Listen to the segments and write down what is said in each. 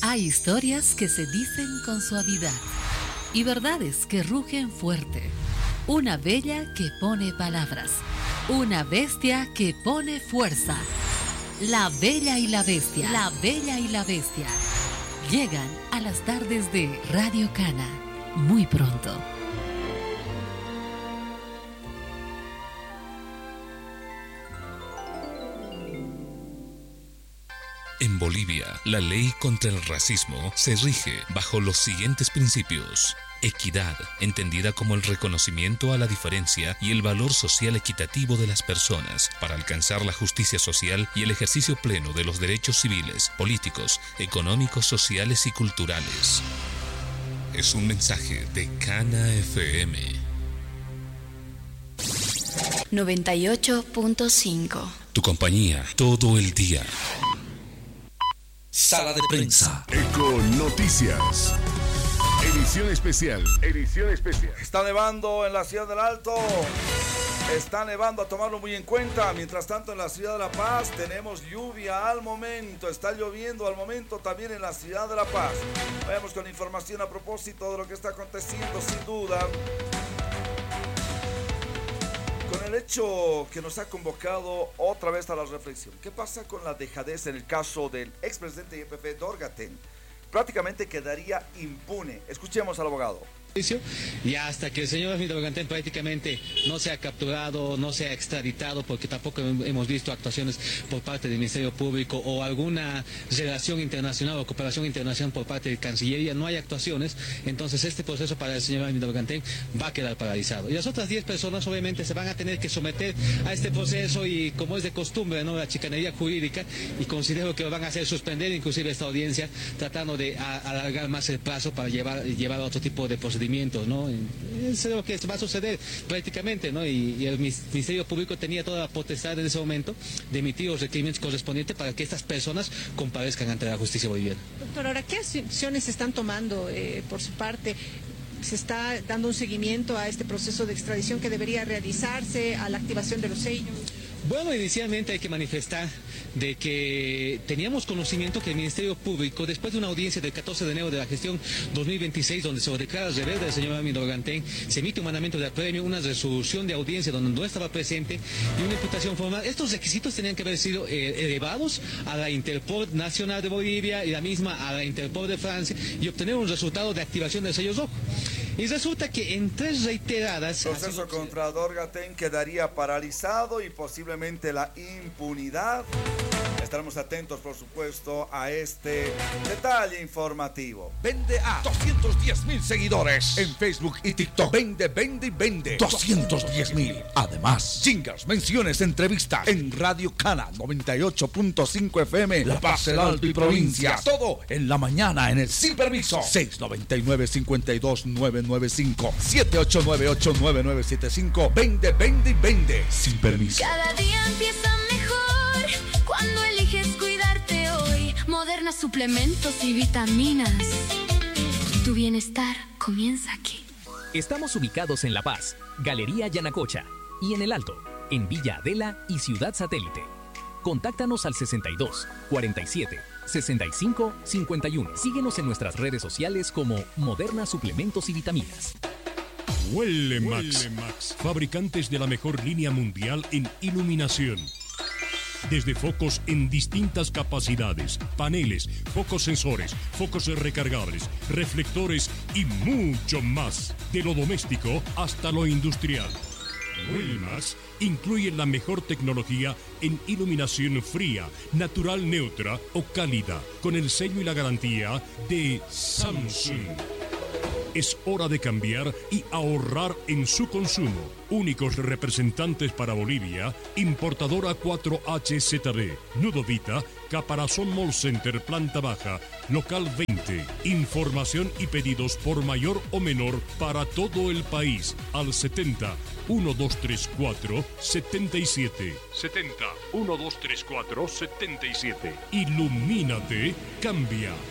Hay historias que se dicen con suavidad y verdades que rugen fuerte. Una bella que pone palabras. Una bestia que pone fuerza. La Bella y la Bestia. La Bella y la Bestia. Llegan a las tardes de Radio Cana. Muy pronto. En Bolivia, la ley contra el racismo se rige bajo los siguientes principios. Equidad, entendida como el reconocimiento a la diferencia y el valor social equitativo de las personas para alcanzar la justicia social y el ejercicio pleno de los derechos civiles, políticos, económicos, sociales y culturales. Es un mensaje de Cana FM. 98.5. Tu compañía todo el día. Sala de prensa. Eco Noticias. Edición especial. Edición especial. Está nevando en la ciudad del Alto. Está nevando, a tomarlo muy en cuenta. Mientras tanto, en la ciudad de La Paz tenemos lluvia al momento. Está lloviendo al momento también en la ciudad de La Paz. Vamos con información a propósito de lo que está aconteciendo, sin duda. Con el hecho que nos ha convocado otra vez a la reflexión. ¿Qué pasa con la dejadez en el caso del expresidente de YPF, Dorgaten? Prácticamente quedaría impune. Escuchemos al abogado. Y hasta que el señor Dorgaten prácticamente no se ha capturado, no se ha extraditado, porque tampoco hemos visto actuaciones por parte del Ministerio Público o alguna relación internacional o cooperación internacional por parte de Cancillería, no hay actuaciones, entonces este proceso para el señor Dorgaten va a quedar paralizado. Y las otras 10 personas obviamente se van a tener que someter a este proceso y, como es de costumbre, ¿no?, la chicanería jurídica, y considero que lo van a hacer suspender inclusive esta audiencia, tratando de alargar más el plazo para llevar a otro tipo de procedimientos, ¿no? Es lo que va a suceder prácticamente, ¿no? Y el Ministerio Público tenía toda la potestad en ese momento de emitir los requerimientos correspondientes para que estas personas comparezcan ante la justicia boliviana. Doctor, ahora, ¿qué acciones se están tomando por su parte? ¿Se está dando un seguimiento a este proceso de extradición que debería realizarse, a la activación de los sellos? Bueno, inicialmente hay que manifestar de que teníamos conocimiento que el Ministerio Público, después de una audiencia del 14 de enero de la gestión 2026, donde se lo declara rebelde al señor Dorgaten, se emite un mandamiento de apremio, una resolución de audiencia donde no estaba presente y una imputación formal. Estos requisitos tenían que haber sido elevados a la Interpol Nacional de Bolivia y la misma a la Interpol de Francia y obtener un resultado de activación del sello rojo. Y resulta que en 3 reiteradas... El proceso contra Dorgaten quedaría paralizado y posiblemente la impunidad. Estaremos atentos, por supuesto, a este detalle informativo. Vende a 210,000 seguidores en Facebook y TikTok. Vende, vende y vende. 210,000. Además, jingles, menciones, entrevistas en Radio Cana 98.5 FM, La Paz, el Alto y provincia. Todo en la mañana en el Sin Permiso. 699-52-995. 7898-9975. Vende, vende y vende. Sin permiso. Cada día empieza mejor cuando eliges cuidarte hoy. Moderna, suplementos y vitaminas. Tu bienestar comienza aquí. Estamos ubicados en La Paz, Galería Yanacocha, y en El Alto, en Villa Adela y Ciudad Satélite. Contáctanos al 62 47 65 51. Síguenos en nuestras redes sociales como Moderna Suplementos y Vitaminas. Huele Max, fabricantes de la mejor línea mundial en iluminación. Desde focos en distintas capacidades, paneles, focos sensores, focos recargables, reflectores y mucho más. De lo doméstico hasta lo industrial. Wilmax incluye la mejor tecnología en iluminación fría, natural neutra o cálida, con el sello y la garantía de Samsung. Es hora de cambiar y ahorrar en su consumo. Únicos representantes para Bolivia, importadora 4HZB, Nudo Vita, Caparazón Mall Center, planta baja, local 20. Información y pedidos por mayor o menor para todo el país al 70 1234 77. 70 1234 77. Ilumínate, cambia.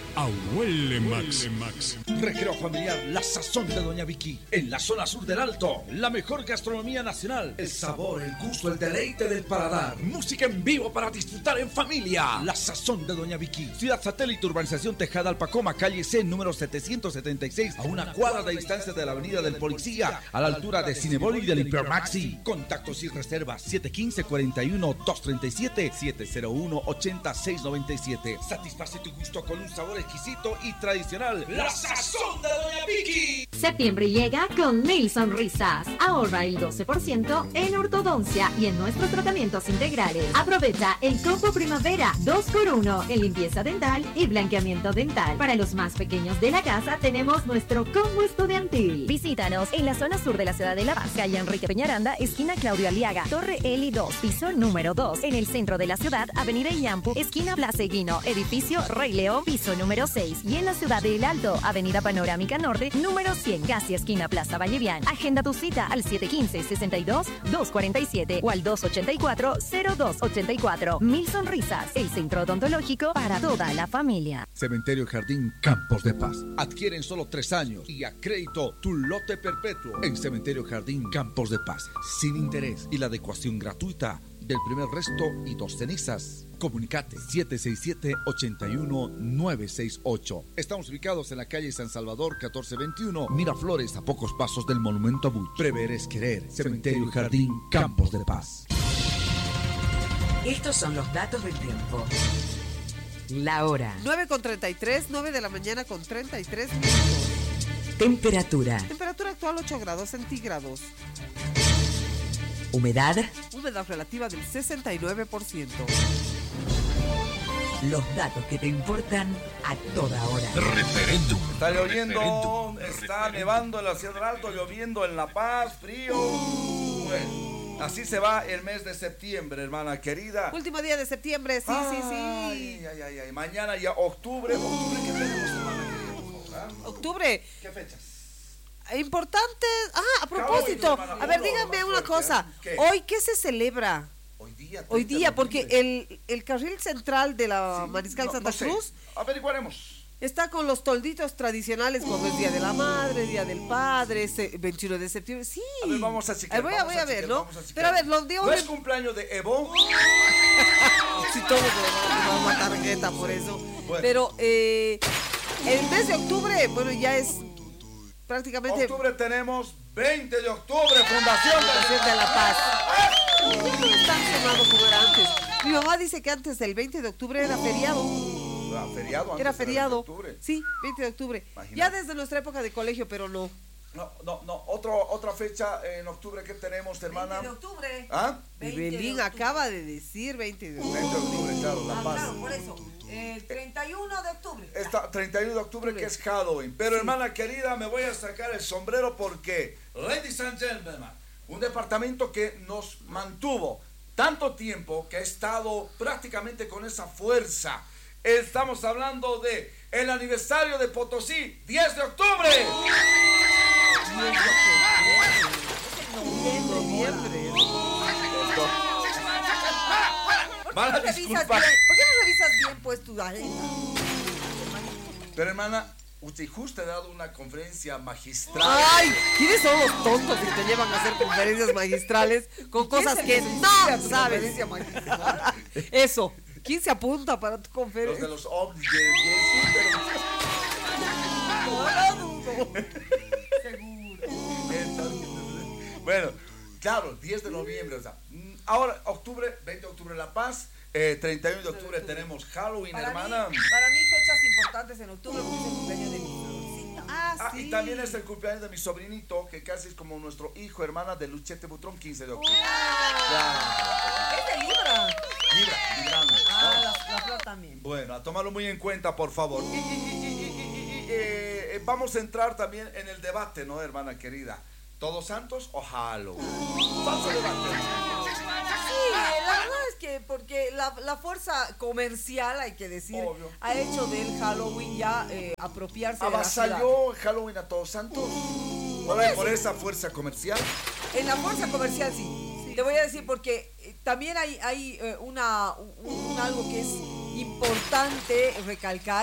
Huele Max. Recreo familiar, la sazón de Doña Vicky. En la zona sur del Alto, la mejor gastronomía nacional. El sabor, el gusto, el deleite del paladar. Música en vivo para disfrutar en familia. La sazón de Doña Vicky. Ciudad Satélite, urbanización Tejada Alpacoma, calle C, número 776, a una cuadra de distancia de la avenida del Policía, a la altura de Cinebol y del Hipermaxi. Contactos y reservas 715-41-237, 701-8697. Satisface tu gusto con un sabor exquisito y tradicional. La sazón de Doña Vicky. Septiembre llega con 1000 sonrisas. Ahorra el 12% en ortodoncia y en nuestros tratamientos integrales. Aprovecha el combo primavera 2x1 en limpieza dental y blanqueamiento dental. Para los más pequeños de la casa tenemos nuestro combo estudiantil. Visítanos en la zona sur de la ciudad de La Paz, calle Enrique Peñaranda, esquina Claudio Aliaga, Torre Eli 2, piso número 2. En el centro de la ciudad, avenida Iñampu, esquina Plaza Eguino, edificio Rey León, piso número 6. Y en la ciudad de El Alto, avenida Panorámica Norte, número 100, casi esquina Plaza Vallevián. Agenda tu cita al 715-62-247 o al 284-0284. 1000 sonrisas, el centro odontológico para toda la familia. Cementerio Jardín Campos de Paz. Adquiere en solo 3 años y a crédito tu lote perpetuo en Cementerio Jardín Campos de Paz. Sin interés y la adecuación gratuita del primer resto y 2 cenizas. Comunicate 767-81968. Estamos ubicados en la calle San Salvador 1421, Miraflores, a pocos pasos del Monumento a Bush. Prever es querer. Cementerio Jardín Campos de Paz. Estos son los datos del tiempo. La hora. 9:33, 9 de la mañana con 33 minutos. Temperatura. Temperatura actual 8 grados centígrados. Humedad. Humedad relativa del 69%. Los datos que te importan a toda hora. Referéndum. Está lloviendo, está nevando en la Ciudad del Alto, lloviendo en La Paz, frío. Bueno, así se va el mes de septiembre, hermana querida. Último día de septiembre, sí. Ay. Mañana ya octubre. ¿Octubre qué tenemos, hermana querida, por favor? Octubre. ¿Qué fechas? Importante. A propósito. A ver, díganme una cosa. ¿Qué? Hoy, ¿qué se celebra? Hoy día, porque el carril central de la Mariscal Santa Cruz. Averiguaremos. Está con los tolditos tradicionales cuando es Día de la Madre, Día del Padre, 21 de septiembre. Sí. A ver, vamos a chequear. Voy a ver, ¿no? Pero a ver, los días. ¿No es cumpleaños de Evo? Sí, todos nos vamos a matar tarjeta por eso. Bueno. Pero el mes de octubre, bueno, ya es prácticamente. Octubre tenemos 20 de octubre, Fundación de la Paz. No están sonando como era antes. Mi mamá dice que antes del 20 de octubre era feriado. Era feriado. Sí, 20 de octubre. Imagínate. Ya desde nuestra época de colegio, pero no. No. Otra fecha en octubre que tenemos, hermana. 20 de octubre. ¿Ah? Belín acaba de decir 20 de octubre. 20 de octubre, claro, La Paz. Claro, por eso. 31 de octubre. 31 de octubre que es Halloween. Pero hermana querida, me voy a sacar el sombrero porque, ladies and gentlemen, un departamento que nos mantuvo tanto tiempo, que ha estado prácticamente con esa fuerza. Estamos hablando de el aniversario de Potosí, 10 de octubre. Noviembre. Mala disculpa. ¿Por qué no revisas bien pues tu agenda? Pero hermana, usted justo ha dado una conferencia magistral. ¡Ay! ¿Quiénes son los tontos que te llevan a hacer conferencias magistrales con cosas que no sabes? Eso. ¿Quién se apunta para tu conferencia? Los de los ovnis. Seguro. Bueno, claro, 10 de noviembre. O sea, ahora, octubre, 20 de octubre La Paz. 31 de octubre tenemos Halloween, hermana. Para mí fechas importantes en octubre porque es el cumpleaños de mi sobrinito. Sí. Y también es el cumpleaños de mi sobrinito, que casi es como nuestro hijo, hermana, de Luchete Butrón, 15 de octubre. ¿Es de Libra? Librano. La flor también. Bueno, a tomarlo muy en cuenta, por favor. Vamos a entrar también en el debate, ¿no, hermana querida? ¿Todos Santos o Halloween? Falso debate. Sí, la verdad es que porque la fuerza comercial, hay que decir, obvio, ha hecho del Halloween ya apropiarse de la ciudad. ¿Avasalló Halloween a Todos Santos? ¿Por esa fuerza comercial? En la fuerza comercial sí. Te voy a decir porque también hay algo que es importante recalcar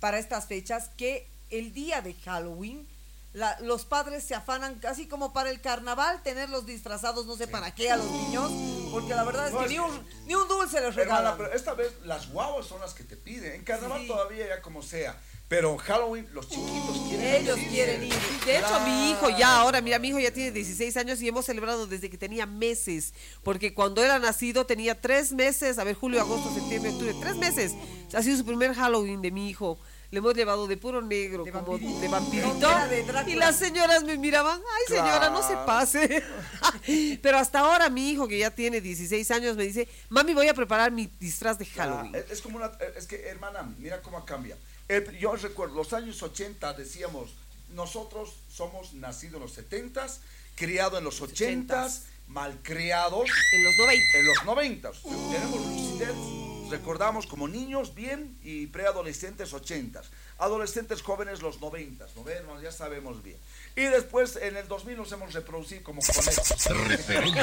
para estas fechas que el día de Halloween los padres se afanan casi como para el carnaval, tenerlos disfrazados, no sé para qué a los niños, porque la verdad es que ni un dulce les regalan. Hermana, pero esta vez las guaguas son las que te piden. En carnaval todavía ya como sea. Pero en Halloween los chiquitos quieren ir. De hecho, mi hijo mi hijo ya tiene 16 años y hemos celebrado desde que tenía meses. Porque cuando era nacido tenía 3 meses, julio, agosto, septiembre, octubre, 3 meses. Ha sido su primer Halloween de mi hijo. Le hemos llevado de puro negro, de vampirito. Y las señoras me miraban, ay señora, no se pase. Pero hasta ahora mi hijo, que ya tiene 16 años, me dice, mami, voy a preparar mi disfraz de Halloween. Es que, hermana, mira cómo cambia. Yo recuerdo, los años 80 decíamos, nosotros somos nacidos en los 70s, criados en los 80s, malcriados en los 90. En los 90. Tenemos lucidez, recordamos como niños bien y preadolescentes 80s. Adolescentes jóvenes los 90s, ¿no ven? Ya sabemos bien. Y después en el 2000 nos hemos reproducido como conejos. Referente.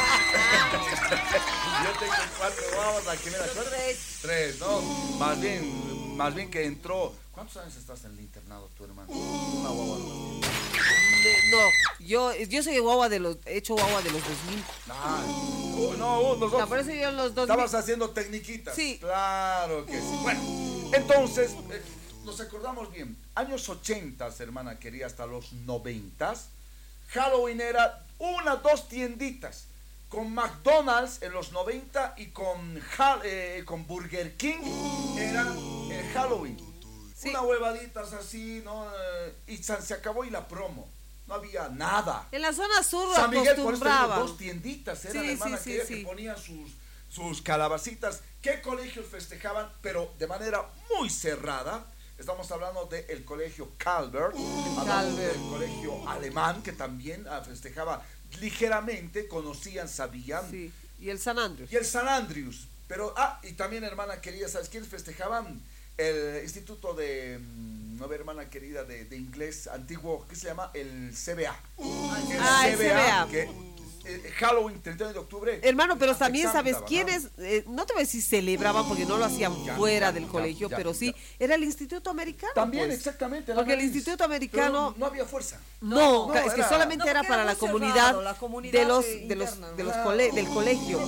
Yo tengo 4 guaguas, aquí me das 3, ¿no? Más bien que entró. ¿Cuántos años estás en el internado tu hermano? Una guagua más. No, yo soy guagua hecho guagua de los 2000. Nosotros. Por eso yo en los 2000. Estabas haciendo tecniquitas. Sí. Claro que sí. Bueno, entonces, nos acordamos bien. Años 80, hermana querida, hasta los 90. Halloween era 2 tienditas. Con McDonald's en los 90 y con Burger King era el Halloween. Sí. Una huevaditas así, ¿no? Y se acabó y la promo. No había nada. En la zona sur San Miguel, por eso tenía 2 tienditas. Era la hermana que sí. ponían sus calabacitas. ¿Qué colegios festejaban? Pero de manera muy cerrada. Estamos hablando del colegio Calvert. Del colegio alemán, que también festejaba ligeramente, conocían, sabían. Sí, y el San Andrews. Pero, y también, hermana querida, ¿sabes quiénes festejaban? El instituto de, hermana querida, de inglés antiguo, ¿qué se llama? El CBA. El CBA. Que, Halloween, 31 de octubre. Hermano, pero también sabes quiénes, no te voy a decir celebraban porque no lo hacían fuera del colegio, pero sí, era el Instituto Americano. También, pues. Exactamente. Porque el Instituto Americano... No había fuerza. No, es que solamente era para la comunidad, del colegio.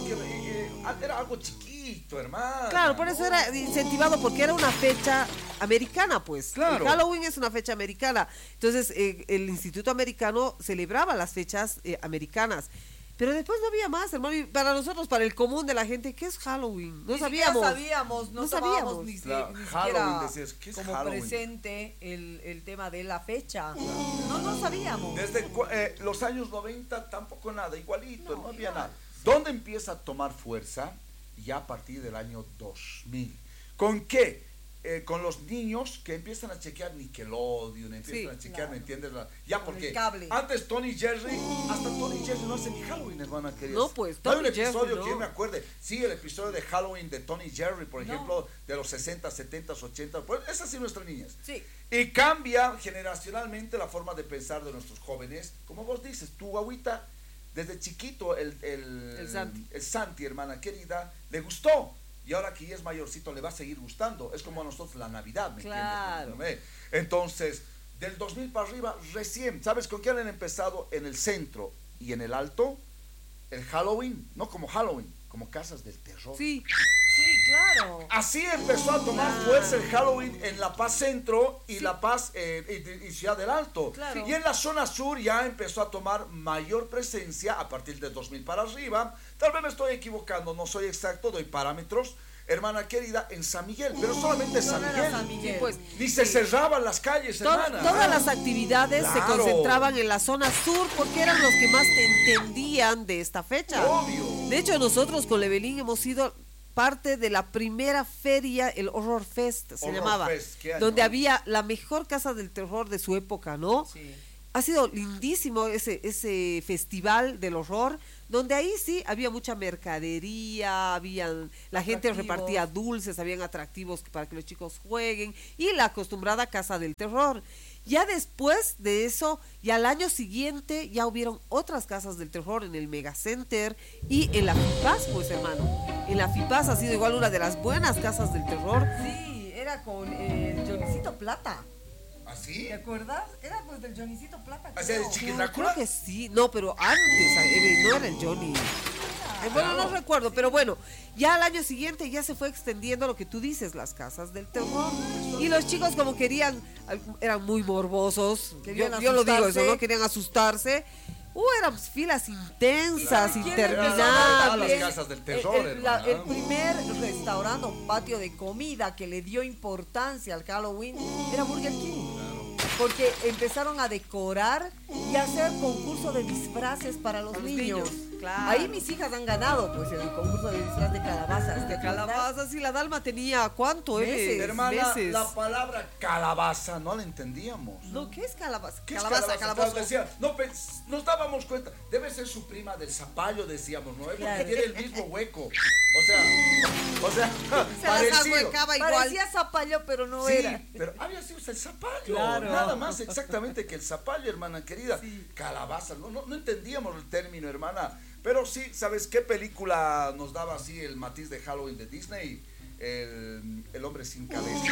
Era algo chiquito, hermano. Claro, por eso era incentivado, porque era una fecha americana, pues. Claro. El Halloween es una fecha americana. Entonces, el Instituto Americano celebraba las fechas americanas. Pero después no había más, hermano. Y para nosotros, para el común de la gente, ¿qué es Halloween? No sabíamos. No sabíamos ni siquiera ¿qué es como Halloween? Presente el tema de la fecha. No sabíamos. Desde los años 90 tampoco nada, igualito, no había nada. ¿Dónde empieza a tomar fuerza? Ya a partir del año 2000. ¿Con qué? Con los niños que empiezan a chequear Nickelodeon, empiezan a chequear, ¿me entiendes? Ya, porque antes Tony Jerry, hasta Tony Jerry no hace ni Halloween, hermana querida. No, pues, no hay un episodio que yo me acuerde. Sí, el episodio de Halloween de Tony Jerry, por ejemplo, de los 60, 70, 80, pues esas sí nuestras niñas. Sí. Y cambia generacionalmente la forma de pensar de nuestros jóvenes. Como vos dices, tu agüita, desde chiquito, el Santi, hermana querida, le gustó. Y ahora que ya es mayorcito le va a seguir gustando. Es como a nosotros la Navidad, ¿me entiendes? Entonces, del 2000 para arriba, recién, ¿sabes con qué han empezado en el centro y en el alto? El Halloween, no como Halloween, como casas del terror. Sí, claro. Así empezó a tomar fuerza el Halloween en La Paz Centro y La Paz y Ciudad del Alto. Claro. Y en la zona sur ya empezó a tomar mayor presencia a partir del 2000 para arriba. Tal vez me estoy equivocando, no soy exacto, doy parámetros. Hermana querida, en San Miguel, pero solamente San Miguel. Sí, pues, ni se cerraban las calles, hermana. Todas las actividades se concentraban en la zona sur porque eran los que más te entendían de esta fecha. Obvio. De hecho, nosotros con Lebelín hemos sido parte de la primera feria, el Horror Fest se llamaba, donde había la mejor casa del terror de su época, ¿no? Sí. Ha sido lindísimo ese festival del horror, donde ahí sí había mucha mercadería, la gente repartía dulces, habían atractivos para que los chicos jueguen, y la acostumbrada casa del terror. Ya después de eso, ya al año siguiente, ya hubieron otras casas del terror en el Megacenter y en la FIPAS, pues hermano. En la FIPAS ha sido igual una de las buenas casas del terror. Sí, era con el Johnny Johnnycito Plata. ¿Así? ¿Te acuerdas? Era pues del Johnnycito Plata. ¿Así de Chiqui Drácula? Creo que sí, no, pero antes, no era el Johnny. Bueno, no recuerdo, pero bueno, ya al año siguiente ya se fue extendiendo lo que tú dices, las casas del terror. Y los chicos como querían, eran muy morbosos, yo lo digo eso, ¿no? Querían asustarse. Eran filas intensas, interminables. Las casas del terror, el primer restaurante o patio de comida que le dio importancia al Halloween era Burger King. Porque empezaron a decorar y a hacer concurso de disfraces para los niños. Claro. Ahí mis hijas han ganado, pues, el concurso de disfraz de calabazas. De calabazas, y la Dalma tenía, ¿cuánto? Meses. Hermana, la palabra calabaza no la entendíamos. No, ¿qué es calabaza? ¿Qué es calabaza? Decía, nos dábamos cuenta, debe ser su prima del zapallo, decíamos, ¿no? Porque tiene el mismo hueco. O sea, parecido. Parecía zapallo, pero no era. Sí, pero había sido el zapallo. Claro. Nada más exactamente que el zapallo, hermana querida. Sí. Calabaza, no entendíamos el término, hermana. Pero sí, ¿sabes qué película nos daba así el matiz de Halloween de Disney? El hombre sin cabeza.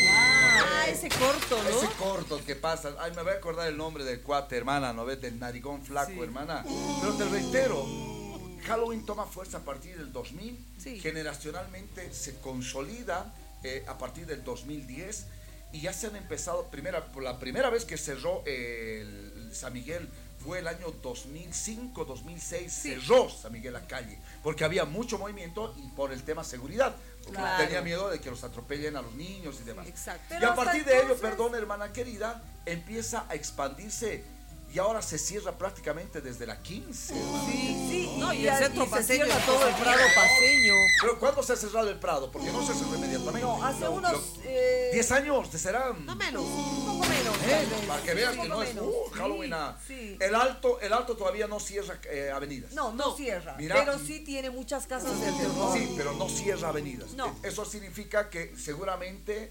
Ese corto, ¿no? Ese corto que pasa. Ay, me voy a acordar el nombre del cuate, hermana, ¿no ves? Del narigón flaco, sí. Hermana. Pero te reitero, Halloween toma fuerza a partir del 2000. Sí. Generacionalmente se consolida a partir del 2010. Y ya se han empezado, por la primera vez que cerró el San Miguel fue el año 2005, 2006, sí. Cerró San Miguel la calle, porque había mucho movimiento y por el tema seguridad, porque tenía miedo de que los atropellen a los niños y demás. Exacto. Y a partir de ello, perdón, hermana querida, empieza a expandirse y ahora se cierra prácticamente desde la 15. Sí, no, y el centro paseño, todo el Prado paseño. Pero ¿cuándo se ha cerrado el Prado? Porque no se cerró inmediatamente. No, hace unos 10 años serán. No menos, un poco menos. Para que vean que no es Halloween. Sí. El alto todavía no cierra avenidas. No cierra. Mira, pero sí tiene muchas casas del terror. Sí, pero no cierra avenidas. No. Eso significa que seguramente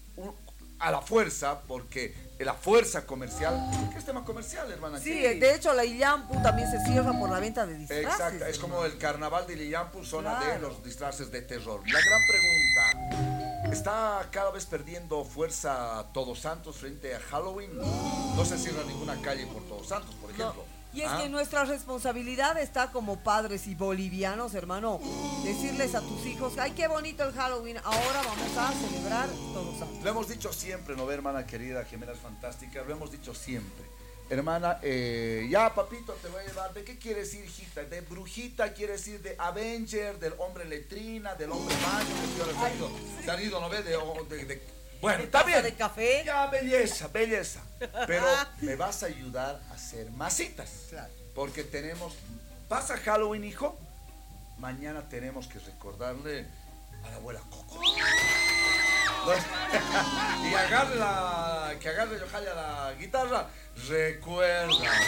a la fuerza, porque la fuerza comercial, ¿qué es tema comercial, hermana? Sí, de hecho la Illampu también se cierra por la venta de disfraces. Exacto, es como el carnaval de Illampu, zona de los disfraces de terror. La gran pregunta, ¿está cada vez perdiendo fuerza Todos Santos frente a Halloween? No se cierra ninguna calle por Todos Santos, por ejemplo. Y es que nuestra responsabilidad está como padres y bolivianos, hermano, decirles a tus hijos, ay, qué bonito el Halloween, ahora vamos a celebrar Todos Santos. Lo hemos dicho siempre, ¿no ve, hermana querida, gemelas fantásticas? Lo hemos dicho siempre. Hermana, ya papito te voy a llevar, ¿de qué quieres ir, hijita? ¿De brujita quieres ir? ¿De Avenger? ¿Del hombre letrina? ¿Del hombre baño? ¿Se han ido, no ve? Bueno, está bien. De café. Ya, belleza. Pero me vas a ayudar a hacer masitas. Claro. Porque pasa Halloween, hijo. Mañana tenemos que recordarle a la abuela Coco. Y que agarre Yohaya la guitarra. Recuerda.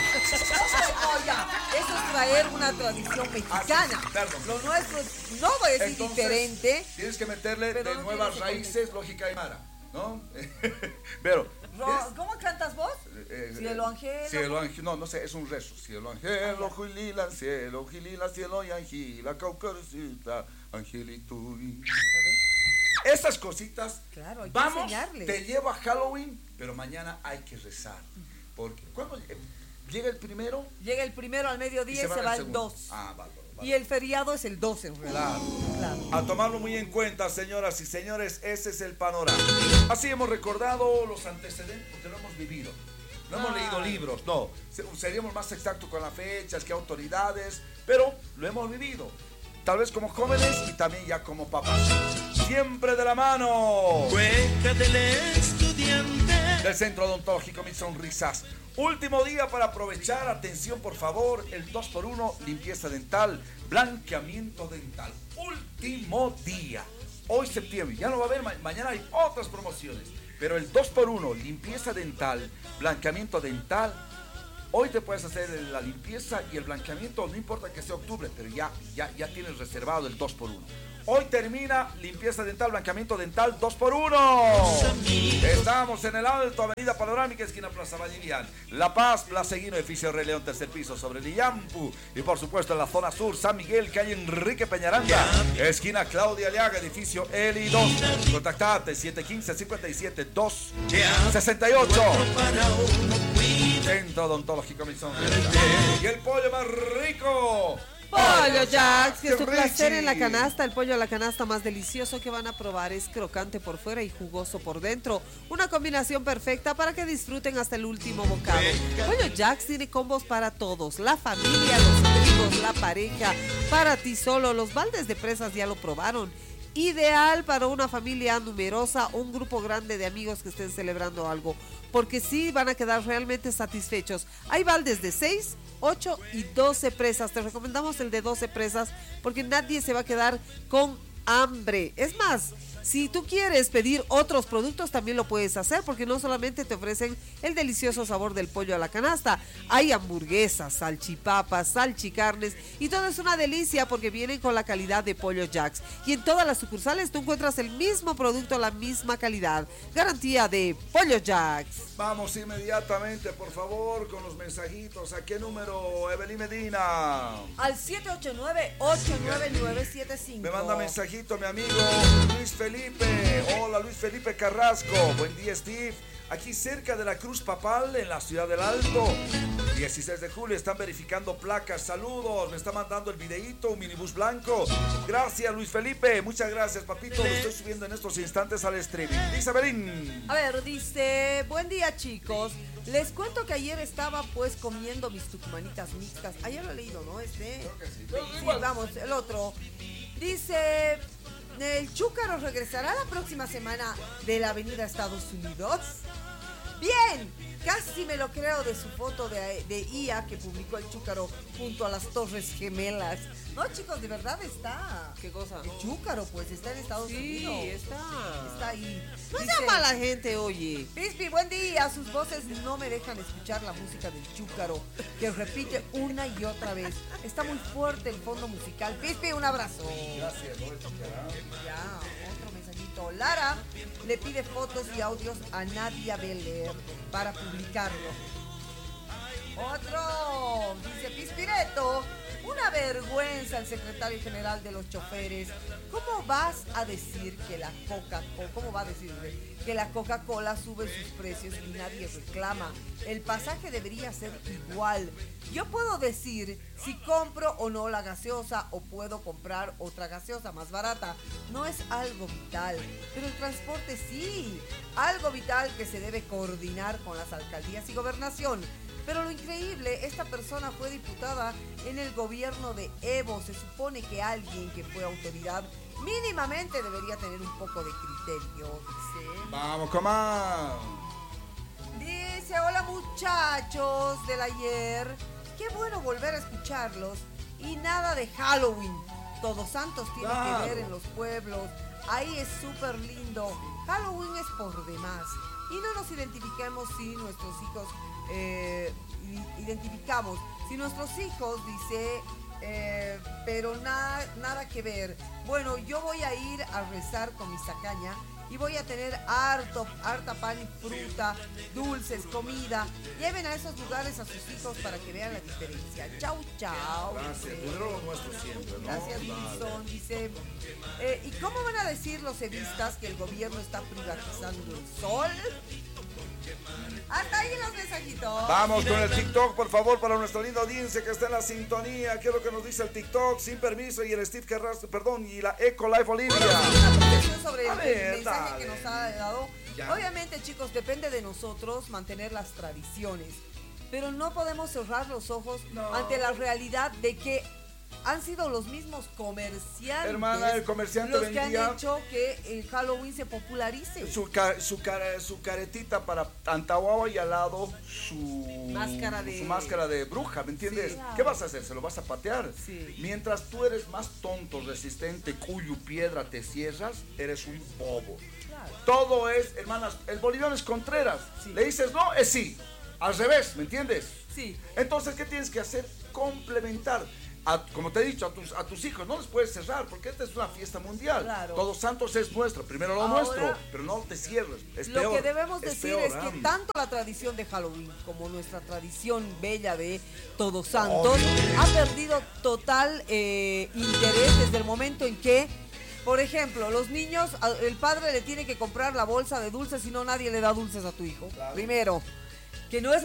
Eso es traer una tradición mexicana. Lo nuestro no va a decir diferente. Tienes que meterle de nuevas raíces, lógica y mara, ¿no? Pero ¿cómo cantas vos? Cielo Angelo. No sé, es un rezo. Cielo Angelo, Julila, cielo, Gilila, cielo y Angela, Caucarcita, Angelito. Estas cositas, claro, hay que vamos, enseñarles. Te llevo a Halloween, pero mañana hay que rezar. Porque cuando llega el primero. Llega el primero al mediodía y se va el 2. Vale. Y el feriado es el 12 en realidad. Claro. A tomarlo muy en cuenta, señoras y señores, ese es el panorama. Así hemos recordado los antecedentes, porque lo hemos vivido. No hemos leído libros, no. Seríamos más exactos con las fechas, que autoridades, pero lo hemos vivido. Tal vez como jóvenes y también ya como papás. Siempre de la mano. Cueca del estudiante. Del Centro Odontológico Mil Sonrisas. Último día para aprovechar, atención por favor, el 2x1, limpieza dental, blanqueamiento dental. Último día. Hoy septiembre, ya no va a haber, mañana hay otras promociones. Pero el 2x1, limpieza dental, blanqueamiento dental. Hoy te puedes hacer la limpieza y el blanqueamiento, no importa que sea octubre, pero ya tienes reservado el 2x1. Hoy termina limpieza dental, blanqueamiento dental 2x1. Está Estamos en el Alto, Avenida Panorámica, esquina Plaza Vallivian. La Paz, Plaza Eguino, edificio Rey León, tercer piso, sobre el Iyampu. Y por supuesto en la zona sur, San Miguel, calle Enrique Peñaranda, esquina Claudia Aliaga, edificio Eli 2. Contactate 715-57-268. Centro Odontológico Milson. Y el pollo más rico. Pollo Jacks, que es tu placer en la canasta. El pollo a la canasta más delicioso que van a probar es crocante por fuera y jugoso por dentro. Una combinación perfecta para que disfruten hasta el último bocado. Pollo Jacks tiene combos para todos, la familia, los amigos, la pareja, para ti solo. Los baldes de presas ya lo probaron. Ideal para una familia numerosa o un grupo grande de amigos que estén celebrando algo, porque sí van a quedar realmente satisfechos. Hay baldes de 6, 8 y 12 presas. Te recomendamos el de 12 presas porque nadie se va a quedar con hambre. Es más, si tú quieres pedir otros productos también lo puedes hacer, porque no solamente te ofrecen el delicioso sabor del pollo a la canasta, hay hamburguesas, salchipapas, salchicarnes y todo es una delicia porque vienen con la calidad de Pollo Jacks. Y en todas las sucursales tú encuentras el mismo producto, la misma calidad. Garantía de Pollo Jacks. Vamos inmediatamente, por favor, con los mensajitos. ¿A qué número, Evelyn Medina? Al 789-89975. Me manda mensajito mi amigo Luis Felipe. Hola, Luis Felipe Carrasco. Buen día, Steve. Aquí cerca de la Cruz Papal, en la ciudad del Alto. 16 de julio, están verificando placas. Saludos, me está mandando el videíto, un minibús blanco. Gracias, Luis Felipe. Muchas gracias, papito. Lo estoy subiendo en estos instantes al streaming. Isabelín. A ver, dice, buen día, chicos. Les cuento que ayer estaba pues comiendo mis tucumanitas mixtas. Ayer lo he leído, ¿no? Creo que sí. Sí, vamos, el otro. Dice, ¿el Chúcaro regresará la próxima semana de la avenida Estados Unidos? Bien, casi me lo creo de su foto de IA que publicó el Chúcaro junto a las Torres Gemelas. No, chicos, de verdad está. ¿Qué cosa? El Chúcaro, pues, está en Estados Unidos. Sí, está ahí. No sea mala gente, oye. Pispi, buen día. Sus voces no me dejan escuchar la música del Chúcaro, que repite una y otra vez. Está muy fuerte el fondo musical. Pispi, un abrazo. Gracias, no escuchará. Ya, otro mensajito. Lara le pide fotos y audios a Nadia Beler para publicarlo. Otro, dice Pispireto, una vergüenza el secretario general de los choferes. ¿Cómo vas a decir que la Coca-Cola sube sus precios y nadie reclama? El pasaje debería ser igual. Yo puedo decir si compro o no la gaseosa o puedo comprar otra gaseosa más barata. No es algo vital, pero el transporte sí. Algo vital que se debe coordinar con las alcaldías y gobernación. Pero lo increíble, esta persona fue diputada en el gobierno de Evo. Se supone que alguien que fue autoridad mínimamente debería tener un poco de criterio, dice. Vamos, coma. Dice, hola muchachos del ayer. Qué bueno volver a escucharlos. Y nada de Halloween. Todos Santos tiene que ver en los pueblos. Ahí es súper lindo. Halloween es por demás. Y no nos identifiquemos si nuestros hijos... identificamos si nuestros hijos, dice, pero nada que ver. Bueno, yo voy a ir a rezar con mi sacaña y voy a tener harta pan y fruta, dulces, comida. Lleven a esos lugares a sus hijos para que vean la diferencia. Chau, chau. Gracias, primero lo nuestro siempre, ¿no? Gracias, Wilson. Dice, ¿y cómo van a decir los evistas que el gobierno está privatizando el sol? Hasta ahí los mensajitos. Vamos con el TikTok, por favor, para nuestra linda audiencia que está en la sintonía. ¿Qué es lo que nos dice el TikTok? Sin permiso y el Steve Carrasco, perdón, y la Eco Life Olivia. Sobre el mensaje que nos ha dado. Ya. Obviamente, chicos, depende de nosotros mantener las tradiciones, pero no podemos cerrar los ojos ante la realidad de que han sido los mismos comerciantes, hermana, el comerciante los vendía, que han hecho que el Halloween se popularice. Su caretita para Antahuahua y al lado su máscara de bruja, ¿me entiendes? Sí, claro. ¿Qué vas a hacer? ¿Se lo vas a patear? Sí. Mientras tú eres más tonto, resistente, cuyo piedra te cierras, eres un bobo. Claro. Todo es, hermanas, el boliviano es Contreras. Sí. Le dices no, es sí. Al revés, ¿me entiendes? Sí. Entonces, ¿qué tienes que hacer? Complementar. como te he dicho, a tus hijos no les puedes cerrar, porque esta es una fiesta mundial. Claro. Todos Santos es nuestro, primero lo nuestro, pero no te cierres. Lo que debemos decir es que tanto la tradición de Halloween como nuestra tradición bella de Todos Santos ha perdido total interés desde el momento en que, por ejemplo, los niños, el padre le tiene que comprar la bolsa de dulces, si no nadie le da dulces a tu hijo. Claro. Primero, que no es